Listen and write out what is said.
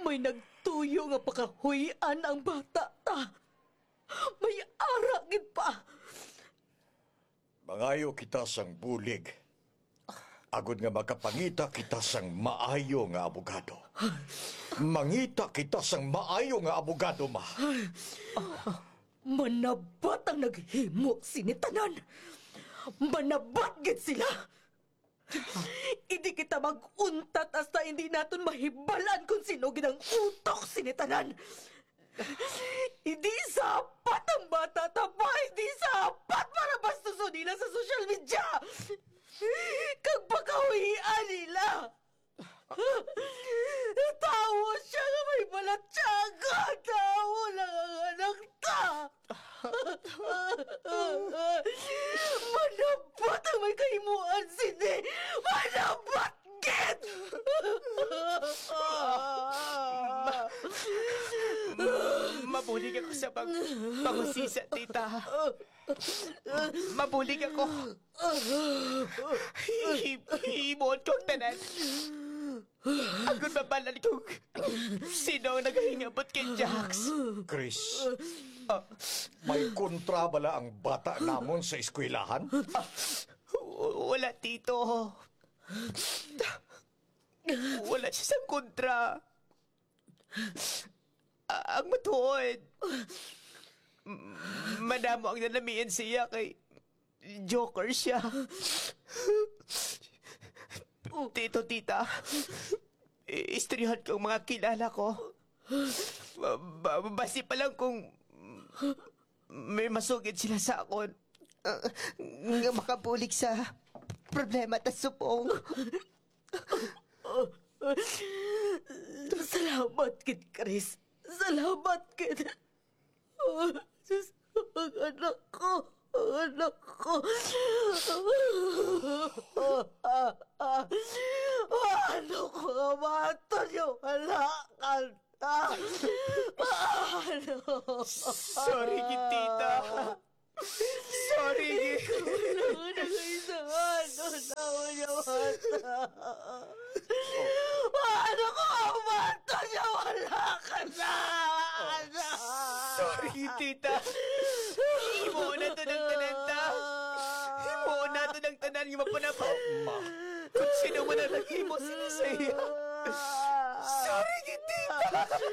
May nagtuyo nga pakahuyan ang bata ta. May aragid pa. Mangayo kita sang bulig. Agod nga makapangita kita sang maayo nga abogado. Mangita kita sang maayo nga abogado, ma. Manabat ang naghimo sinitanan. Manabat gid sila. Hindi kita mag-untat hasta hindi naton mahibalan kung sino ginang utok sinitanan. Hindi sapat ang bata tapa. Hindi sapat para bastuso nila sa social media. Kag pagkawian nila. Tawo siya nga may balatsaga. Tawo lang ang anak ta. Manabat ang may kahimuan, Cindy. Manabat git. Mabulig ako sa pangusisa, tita. Mabulig ako. Himon kong tanan. Agad mabalan kong sino ang naghahingabot kay Jax. Chris, may kontra bala ang bata namon sa eskwelahan? Wala, tito. Wala siya sa kontra. Ang matuod. Madamo ang nanamian siya kay Joker siya. Tito, tita, istrihan ko ang mga kilala ko. Basi pa lang kung may masugid sila sa akon. Nga makabulik sa problema at supong. Salamat kid, Chris. Salamat kid. Sus, ang anak ko. Ang anak ko. Ano ko nga mato niyo? Halakan ta. Ano? Sorry, tita. Sorry. Ano na kayo ano na niya mata? Ano ko nga mato niyo? Halakan na. Sorry, tita. Imo na to ng tanan ta. Imo na to ng tanan yung mapanapa. Kung sino man ang nag-imo sila sa iya. Sorry, tita.